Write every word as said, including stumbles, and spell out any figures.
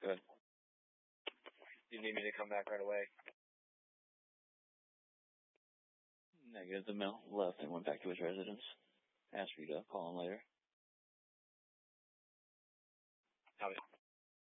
Good. Do you need me to come back right away? Negative. The male left and went back to his residence. Asked for you to call him later. Copy.